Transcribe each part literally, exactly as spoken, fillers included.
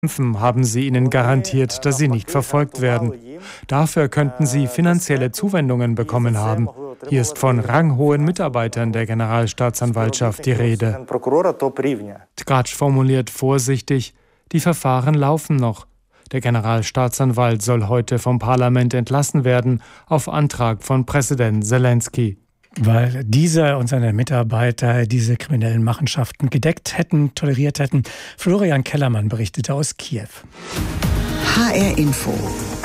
haben sie ihnen garantiert, dass sie nicht verfolgt werden. Dafür könnten sie finanzielle Zuwendungen bekommen haben. Hier ist von ranghohen Mitarbeitern der Generalstaatsanwaltschaft die Rede. Tkach formuliert vorsichtig, die Verfahren laufen noch. Der Generalstaatsanwalt soll heute vom Parlament entlassen werden, auf Antrag von Präsident Zelensky. Weil dieser und seine Mitarbeiter diese kriminellen Machenschaften gedeckt hätten, toleriert hätten. Florian Kellermann berichtete aus Kiew. H R Info.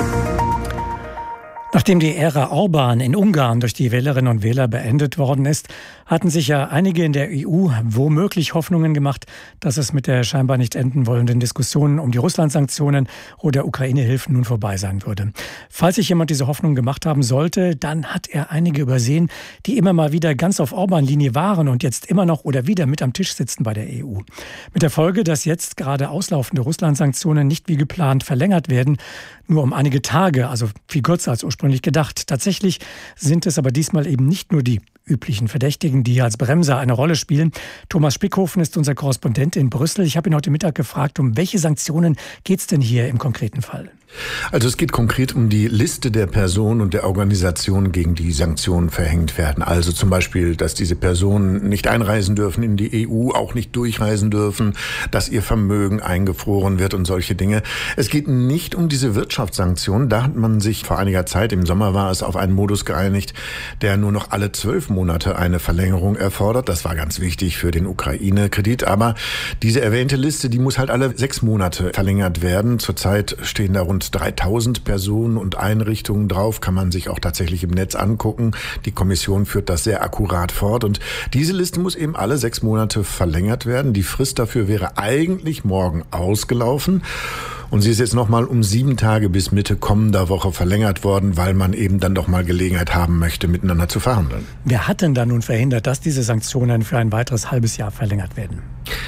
Nachdem die Ära Orbán in Ungarn durch die Wählerinnen und Wähler beendet worden ist, hatten sich ja einige in der E U womöglich Hoffnungen gemacht, dass es mit der scheinbar nicht enden wollenden Diskussion um die Russland-Sanktionen oder Ukraine-Hilfen nun vorbei sein würde. Falls sich jemand diese Hoffnung gemacht haben sollte, dann hat er einige übersehen, die immer mal wieder ganz auf Orbán-Linie waren und jetzt immer noch oder wieder mit am Tisch sitzen bei der E U. Mit der Folge, dass jetzt gerade auslaufende Russland-Sanktionen nicht wie geplant verlängert werden, nur um einige Tage, also viel kürzer als ursprünglich gedacht. Tatsächlich sind es aber diesmal eben nicht nur die üblichen Verdächtigen, die als Bremser eine Rolle spielen. Thomas Spickhofen ist unser Korrespondent in Brüssel. Ich habe ihn heute Mittag gefragt, um welche Sanktionen geht es denn hier im konkreten Fall? Also es geht konkret um die Liste der Personen und der Organisationen, gegen die Sanktionen verhängt werden. Also zum Beispiel, dass diese Personen nicht einreisen dürfen in die E U, auch nicht durchreisen dürfen, dass ihr Vermögen eingefroren wird und solche Dinge. Es geht nicht um diese Wirtschaftssanktionen. Da hat man sich vor einiger Zeit, im Sommer war es, auf einen Modus geeinigt, der nur noch alle zwölf Monate eine Verlängerung erfordert. Das war ganz wichtig für den Ukraine-Kredit. Aber diese erwähnte Liste, die muss halt alle sechs Monate verlängert werden. Zurzeit stehen da rund dreitausend Personen und Einrichtungen drauf, kann man sich auch tatsächlich im Netz angucken. Die Kommission führt das sehr akkurat fort und diese Liste muss eben alle sechs Monate verlängert werden. Die Frist dafür wäre eigentlich morgen ausgelaufen. Und sie ist jetzt nochmal um sieben Tage bis Mitte kommender Woche verlängert worden, weil man eben dann doch mal Gelegenheit haben möchte, miteinander zu verhandeln. Wer hat denn da nun verhindert, dass diese Sanktionen für ein weiteres halbes Jahr verlängert werden?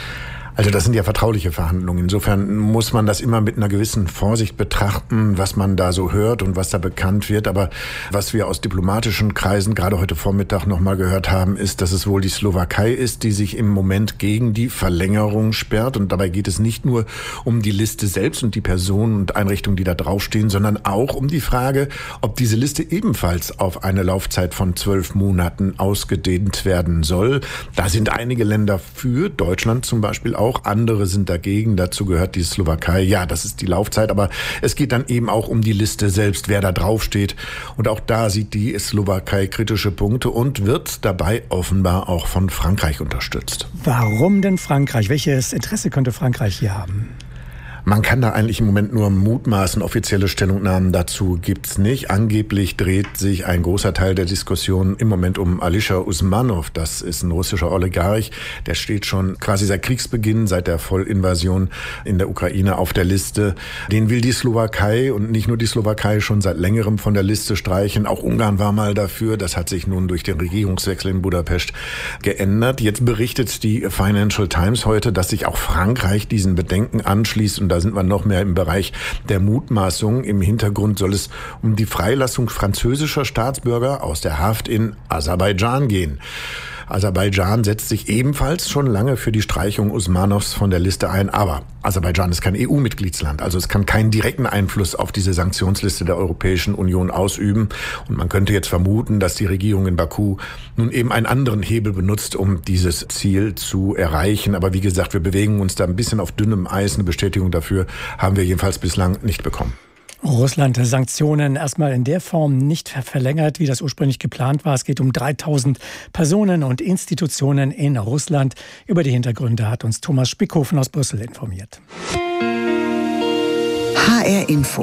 Also das sind ja vertrauliche Verhandlungen. Insofern muss man das immer mit einer gewissen Vorsicht betrachten, was man da so hört und was da bekannt wird. Aber was wir aus diplomatischen Kreisen gerade heute Vormittag noch mal gehört haben, ist, dass es wohl die Slowakei ist, die sich im Moment gegen die Verlängerung sperrt. Und dabei geht es nicht nur um die Liste selbst und die Personen und Einrichtungen, die da draufstehen, sondern auch um die Frage, ob diese Liste ebenfalls auf eine Laufzeit von zwölf Monaten ausgedehnt werden soll. Da sind einige Länder für, Deutschland zum Beispiel auch. Auch andere sind dagegen. Dazu gehört die Slowakei. Ja, das ist die Laufzeit, aber es geht dann eben auch um die Liste selbst, wer da draufsteht. Und auch da sieht die Slowakei kritische Punkte und wird dabei offenbar auch von Frankreich unterstützt. Warum denn Frankreich? Welches Interesse könnte Frankreich hier haben? Man kann da eigentlich im Moment nur mutmaßen. Offizielle Stellungnahmen dazu gibt's nicht. Angeblich dreht sich ein großer Teil der Diskussion im Moment um Alisher Usmanov. Das ist ein russischer Oligarch. Der steht schon quasi seit Kriegsbeginn, seit der Vollinvasion in der Ukraine auf der Liste. Den will die Slowakei und nicht nur die Slowakei schon seit längerem von der Liste streichen. Auch Ungarn war mal dafür. Das hat sich nun durch den Regierungswechsel in Budapest geändert. Jetzt berichtet die Financial Times heute, dass sich auch Frankreich diesen Bedenken anschließt. Und da sind wir noch mehr im Bereich der Mutmaßung. Im Hintergrund soll es um die Freilassung französischer Staatsbürger aus der Haft in Aserbaidschan gehen. Aserbaidschan setzt sich ebenfalls schon lange für die Streichung Usmanovs von der Liste ein. Aber Aserbaidschan ist kein E U-Mitgliedsland. Also es kann keinen direkten Einfluss auf diese Sanktionsliste der Europäischen Union ausüben. Und man könnte jetzt vermuten, dass die Regierung in Baku nun eben einen anderen Hebel benutzt, um dieses Ziel zu erreichen. Aber wie gesagt, wir bewegen uns da ein bisschen auf dünnem Eis. Eine Bestätigung dafür haben wir jedenfalls bislang nicht bekommen. Russland Sanktionen erstmal in der Form nicht verlängert, wie das ursprünglich geplant war. Es geht um dreitausend Personen und Institutionen in Russland. Über die Hintergründe hat uns Thomas Spickhofen aus Brüssel informiert. H R Info.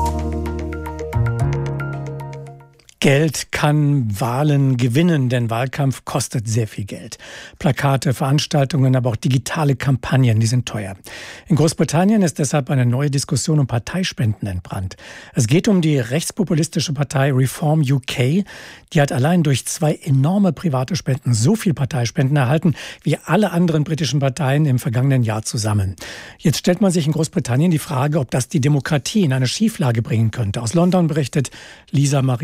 Geld kann Wahlen gewinnen, denn Wahlkampf kostet sehr viel Geld. Plakate, Veranstaltungen, aber auch digitale Kampagnen, die sind teuer. In Großbritannien ist deshalb eine neue Diskussion um Parteispenden entbrannt. Es geht um die rechtspopulistische Partei Reform U K. Die hat allein durch zwei enorme private Spenden so viel Parteispenden erhalten wie alle anderen britischen Parteien im vergangenen Jahr zusammen. Jetzt stellt man sich in Großbritannien die Frage, ob das die Demokratie in eine Schieflage bringen könnte. Aus London berichtet Lisa Maria Röhling.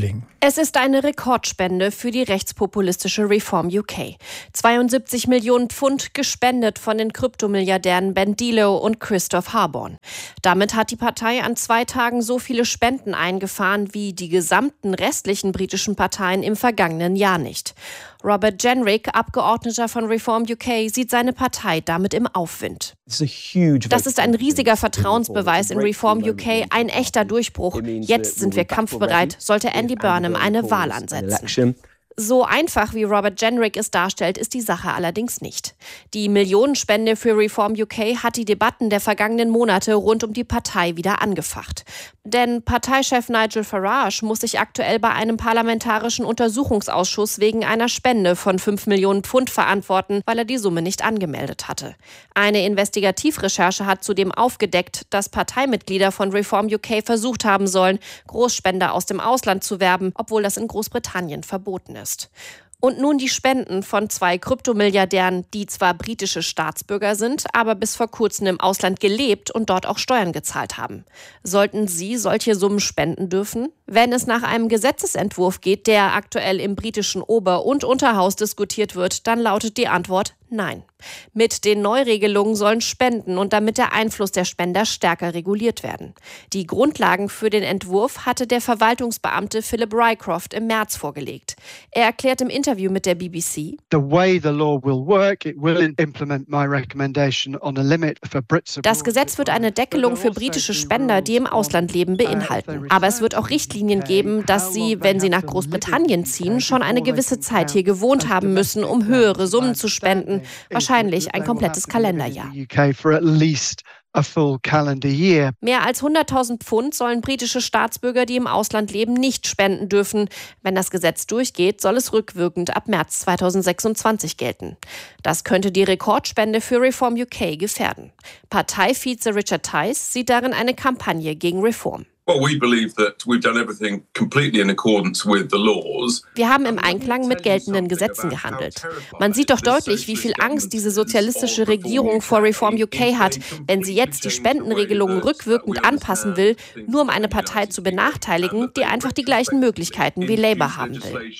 Schilling. Es ist eine Rekordspende für die rechtspopulistische Reform U K. zweiundsiebzig Millionen Pfund gespendet von den Kryptomilliardären Ben Delow und Christoph Harborn. Damit hat die Partei an zwei Tagen so viele Spenden eingefahren wie die gesamten restlichen britischen Parteien im vergangenen Jahr nicht. Robert Jenrick, Abgeordneter von Reform U K, sieht seine Partei damit im Aufwind. Das ist ein riesiger Vertrauensbeweis in Reform U K, ein echter Durchbruch. Jetzt sind wir kampfbereit, sollte Andy Burnham eine Wahl ansetzen. So einfach, wie Robert Jenrick es darstellt, ist die Sache allerdings nicht. Die Millionenspende für Reform U K hat die Debatten der vergangenen Monate rund um die Partei wieder angefacht. Denn Parteichef Nigel Farage muss sich aktuell bei einem parlamentarischen Untersuchungsausschuss wegen einer Spende von fünf Millionen Pfund verantworten, weil er die Summe nicht angemeldet hatte. Eine Investigativrecherche hat zudem aufgedeckt, dass Parteimitglieder von Reform U K versucht haben sollen, Großspender aus dem Ausland zu werben, obwohl das in Großbritannien verboten ist. Und nun die Spenden von zwei Kryptomilliardären, die zwar britische Staatsbürger sind, aber bis vor kurzem im Ausland gelebt und dort auch Steuern gezahlt haben. Sollten sie solche Summen spenden dürfen? Wenn es nach einem Gesetzesentwurf geht, der aktuell im britischen Ober- und Unterhaus diskutiert wird, dann lautet die Antwort nein. Mit den Neuregelungen sollen Spenden und damit der Einfluss der Spender stärker reguliert werden. Die Grundlagen für den Entwurf hatte der Verwaltungsbeamte Philip Rycroft im März vorgelegt. Er erklärt im Interview mit der B B C: Das Gesetz wird eine Deckelung für britische Spender, die im Ausland leben, beinhalten. Aber es wird auch Richtlinien geben, dass sie, wenn sie nach Großbritannien ziehen, schon eine gewisse Zeit hier gewohnt haben müssen, um höhere Summen zu spenden. Wahrscheinlich ein komplettes Kalenderjahr. Mehr als hunderttausend Pfund sollen britische Staatsbürger, die im Ausland leben, nicht spenden dürfen. Wenn das Gesetz durchgeht, soll es rückwirkend ab März zweitausendsechsundzwanzig gelten. Das könnte die Rekordspende für Reform U K gefährden. Parteivize Richard Tice sieht darin eine Kampagne gegen Reform. Wir haben im Einklang mit geltenden Gesetzen gehandelt. Man sieht doch deutlich, wie viel Angst diese sozialistische Regierung vor Reform U K hat, wenn sie jetzt die Spendenregelungen rückwirkend anpassen will, nur um eine Partei zu benachteiligen, die einfach die gleichen Möglichkeiten wie Labour haben will.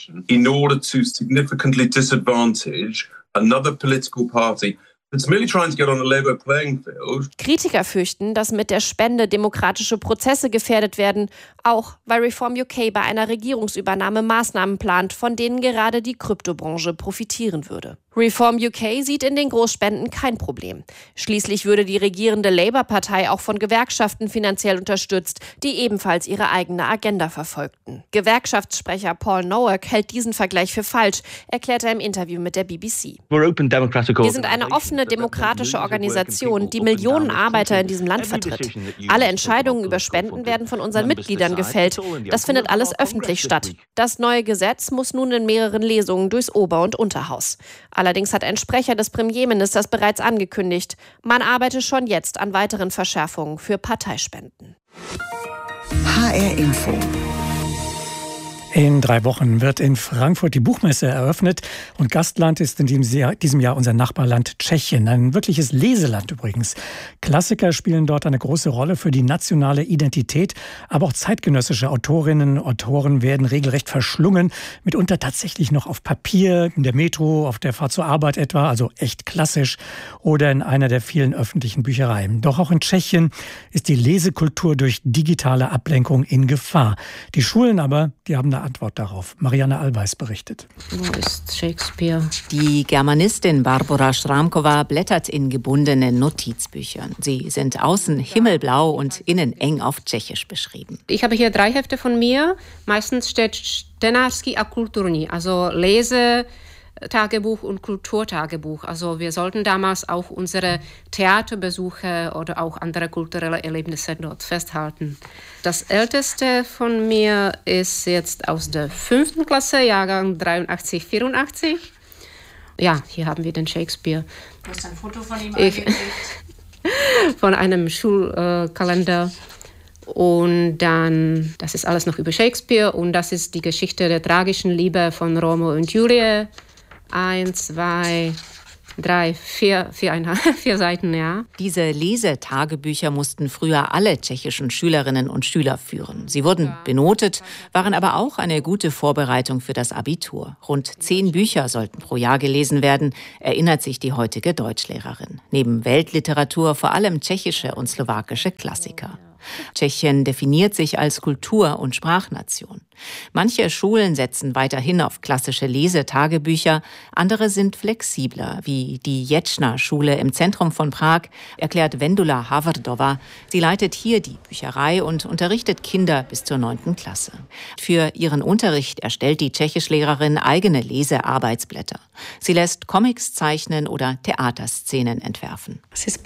Kritiker fürchten, dass mit der Spende demokratische Prozesse gefährdet werden, auch weil Reform U K bei einer Regierungsübernahme Maßnahmen plant, von denen gerade die Kryptobranche profitieren würde. Reform U K sieht in den Großspenden kein Problem. Schließlich würde die regierende Labour-Partei auch von Gewerkschaften finanziell unterstützt, die ebenfalls ihre eigene Agenda verfolgten. Gewerkschaftssprecher Paul Nowak hält diesen Vergleich für falsch, erklärt er im Interview mit der B B C. Wir sind eine offene demokratische Organisation, die Millionen Arbeiter in diesem Land vertritt. Alle Entscheidungen über Spenden werden von unseren Mitgliedern gefällt. Das findet alles öffentlich statt. Das neue Gesetz muss nun in mehreren Lesungen durchs Ober- und Unterhaus. Allerdings hat ein Sprecher des Premierministers bereits angekündigt, man arbeite schon jetzt an weiteren Verschärfungen für Parteispenden. H R Info. In drei Wochen wird in Frankfurt die Buchmesse eröffnet und Gastland ist in diesem Jahr unser Nachbarland Tschechien. Ein wirkliches Leseland übrigens. Klassiker spielen dort eine große Rolle für die nationale Identität, aber auch zeitgenössische Autorinnen und Autoren werden regelrecht verschlungen, mitunter tatsächlich noch auf Papier, in der Metro, auf der Fahrt zur Arbeit etwa, also echt klassisch, oder in einer der vielen öffentlichen Büchereien. Doch auch in Tschechien ist die Lesekultur durch digitale Ablenkung in Gefahr. Die Schulen aber, die haben eine Antwort darauf. Marianne Allweis berichtet. Wo ist Shakespeare? Die Germanistin Barbora Schramkova blättert in gebundenen Notizbüchern. Sie sind außen himmelblau und innen eng auf Tschechisch beschrieben. Ich habe hier drei Hefte von mir. Meistens steht Čtenářský a kulturní, also Lese, Tagebuch und Kulturtagebuch. Also wir sollten damals auch unsere Theaterbesuche oder auch andere kulturelle Erlebnisse dort festhalten. Das älteste von mir ist jetzt aus der fünften Klasse, Jahrgang dreiundachtzig, vierundachtzig. Ja, hier haben wir den Shakespeare. Du hast ein Foto von ihm ich, von einem Schulkalender. Und dann, das ist alles noch über Shakespeare und das ist die Geschichte der tragischen Liebe von Romeo und Julie. Eins, zwei, drei, vier, vier, vier Seiten, ja. Diese Lesetagebücher mussten früher alle tschechischen Schülerinnen und Schüler führen. Sie wurden benotet, waren aber auch eine gute Vorbereitung für das Abitur. Rund zehn Bücher sollten pro Jahr gelesen werden, erinnert sich die heutige Deutschlehrerin. Neben Weltliteratur vor allem tschechische und slowakische Klassiker. Tschechien definiert sich als Kultur- und Sprachnation. Manche Schulen setzen weiterhin auf klassische Lesetagebücher, andere sind flexibler, wie die Jetschna-Schule im Zentrum von Prag, erklärt Vendula Havardova. Sie leitet hier die Bücherei und unterrichtet Kinder bis zur neunten Klasse. Für ihren Unterricht erstellt die Tschechischlehrerin eigene Lesearbeitsblätter. Sie lässt Comics zeichnen oder Theaterszenen entwerfen.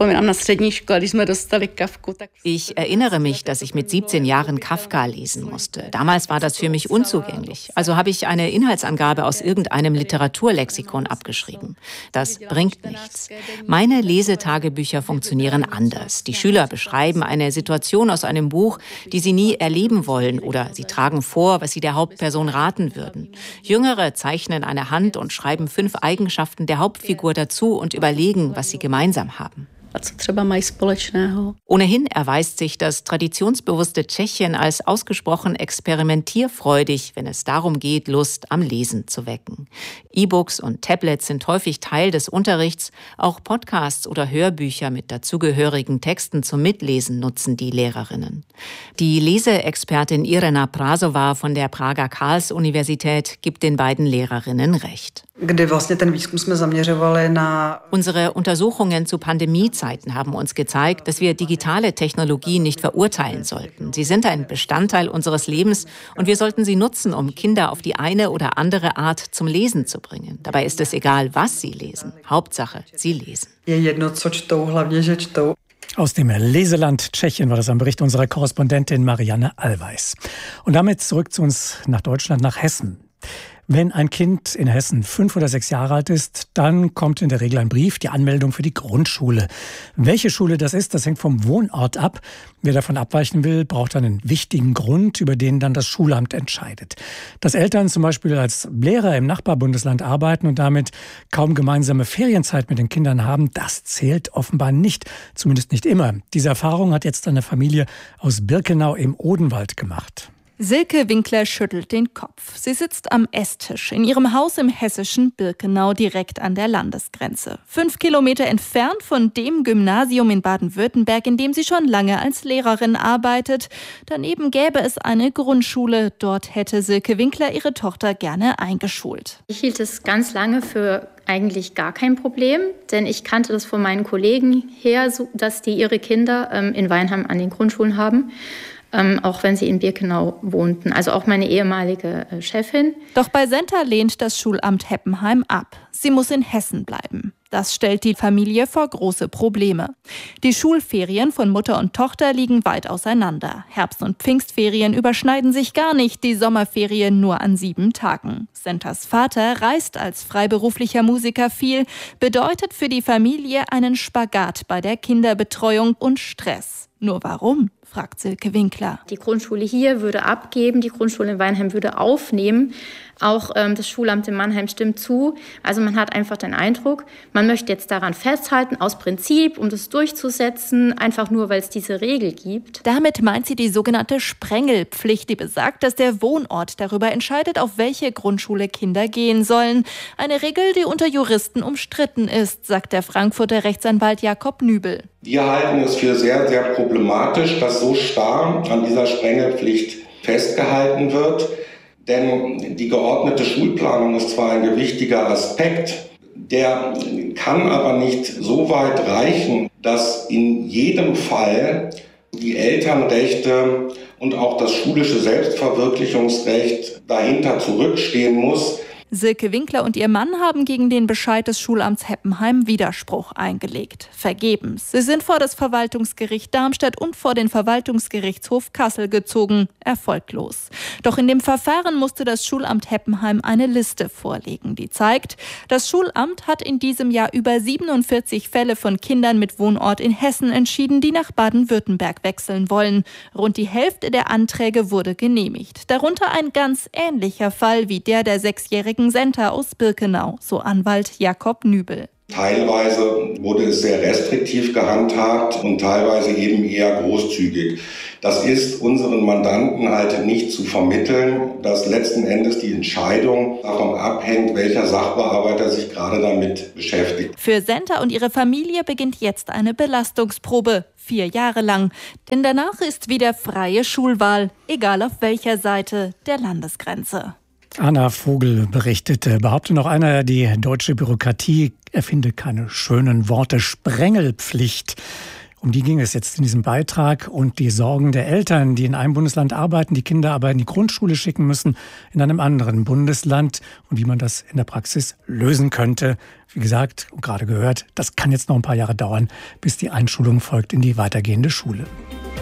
Ich erinnere mich, dass ich mit siebzehn Jahren Kafka lesen musste. Damals war das für mich unzugänglich. Also habe ich eine Inhaltsangabe aus irgendeinem Literaturlexikon abgeschrieben. Das bringt nichts. Meine Lesetagebücher funktionieren anders. Die Schüler beschreiben eine Situation aus einem Buch, die sie nie erleben wollen, oder sie tragen vor, was sie der Hauptperson raten würden. Jüngere zeichnen eine Hand und schreiben fünf Eigenschaften der Hauptfigur dazu und überlegen, was sie gemeinsam haben. Ohnehin erweist sich das traditionsbewusste Tschechien als ausgesprochen experimentierfreudig, wenn es darum geht, Lust am Lesen zu wecken. E-Books und Tablets sind häufig Teil des Unterrichts. Auch Podcasts oder Hörbücher mit dazugehörigen Texten zum Mitlesen nutzen die Lehrerinnen. Die Leseexpertin Irena Prasová von der Prager Karls-Universität gibt den beiden Lehrerinnen recht. Unsere Untersuchungen zu Pandemiezeiten haben uns gezeigt, dass wir digitale Technologie nicht verurteilen sollten. Sie sind ein Bestandteil unseres Lebens und wir sollten sie nutzen, um Kinder auf die eine oder andere Art zum Lesen zu bringen. Dabei ist es egal, was sie lesen. Hauptsache, sie lesen. Aus dem Leseland Tschechien war das ein Bericht unserer Korrespondentin Marianne Allweis. Und damit zurück zu uns nach Deutschland, nach Hessen. Wenn ein Kind in Hessen fünf oder sechs Jahre alt ist, dann kommt in der Regel ein Brief, die Anmeldung für die Grundschule. Welche Schule das ist, das hängt vom Wohnort ab. Wer davon abweichen will, braucht einen wichtigen Grund, über den dann das Schulamt entscheidet. Dass Eltern zum Beispiel als Lehrer im Nachbarbundesland arbeiten und damit kaum gemeinsame Ferienzeit mit den Kindern haben, das zählt offenbar nicht, zumindest nicht immer. Diese Erfahrung hat jetzt eine Familie aus Birkenau im Odenwald gemacht. Silke Winkler schüttelt den Kopf. Sie sitzt am Esstisch in ihrem Haus im hessischen Birkenau direkt an der Landesgrenze. Fünf Kilometer entfernt von dem Gymnasium in Baden-Württemberg, in dem sie schon lange als Lehrerin arbeitet. Daneben gäbe es eine Grundschule. Dort hätte Silke Winkler ihre Tochter gerne eingeschult. Ich hielt es ganz lange für eigentlich gar kein Problem, denn ich kannte das von meinen Kollegen her, dass die ihre Kinder in Weinheim an den Grundschulen haben. Ähm, auch wenn sie in Birkenau wohnten, also auch meine ehemalige äh, Chefin. Doch bei Senta lehnt das Schulamt Heppenheim ab. Sie muss in Hessen bleiben. Das stellt die Familie vor große Probleme. Die Schulferien von Mutter und Tochter liegen weit auseinander. Herbst- und Pfingstferien überschneiden sich gar nicht, die Sommerferien nur an sieben Tagen. Sentas Vater reist als freiberuflicher Musiker viel, bedeutet für die Familie einen Spagat bei der Kinderbetreuung und Stress. Nur warum? Fragt Silke Winkler. Die Grundschule hier würde abgeben, die Grundschule in Weinheim würde aufnehmen. Auch ähm, das Schulamt in Mannheim stimmt zu. Also man hat einfach den Eindruck, man möchte jetzt daran festhalten, aus Prinzip, um das durchzusetzen, einfach nur, weil es diese Regel gibt. Damit meint sie die sogenannte Sprengelpflicht, die besagt, dass der Wohnort darüber entscheidet, auf welche Grundschule Kinder gehen sollen. Eine Regel, die unter Juristen umstritten ist, sagt der Frankfurter Rechtsanwalt Jakob Nübel. Wir halten es für sehr, sehr problematisch, dass so starr an dieser Sprengelpflicht festgehalten wird. Denn die geordnete Schulplanung ist zwar ein gewichtiger Aspekt, der kann aber nicht so weit reichen, dass in jedem Fall die Elternrechte und auch das schulische Selbstverwirklichungsrecht dahinter zurückstehen muss. Silke Winkler und ihr Mann haben gegen den Bescheid des Schulamts Heppenheim Widerspruch eingelegt. Vergebens. Sie sind vor das Verwaltungsgericht Darmstadt und vor den Verwaltungsgerichtshof Kassel gezogen. Erfolglos. Doch in dem Verfahren musste das Schulamt Heppenheim eine Liste vorlegen, die zeigt, das Schulamt hat in diesem Jahr über siebenundvierzig Fälle von Kindern mit Wohnort in Hessen entschieden, die nach Baden-Württemberg wechseln wollen. Rund die Hälfte der Anträge wurde genehmigt. Darunter ein ganz ähnlicher Fall wie der der sechsjährigen Senta aus Birkenau, so Anwalt Jakob Nübel. Teilweise wurde es sehr restriktiv gehandhabt und teilweise eben eher großzügig. Das ist unseren Mandanten halt nicht zu vermitteln, dass letzten Endes die Entscheidung davon abhängt, welcher Sachbearbeiter sich gerade damit beschäftigt. Für Senta und ihre Familie beginnt jetzt eine Belastungsprobe. Vier Jahre lang. Denn danach ist wieder freie Schulwahl, egal auf welcher Seite der Landesgrenze. Anna Vogel berichtete, behaupte noch einer, die deutsche Bürokratie erfinde keine schönen Worte. Sprengelpflicht. Um die ging es jetzt in diesem Beitrag und die Sorgen der Eltern, die in einem Bundesland arbeiten, die Kinder aber in die Grundschule schicken müssen, in einem anderen Bundesland und wie man das in der Praxis lösen könnte. Wie gesagt, gerade gehört, das kann jetzt noch ein paar Jahre dauern, bis die Einschulung folgt in die weitergehende Schule.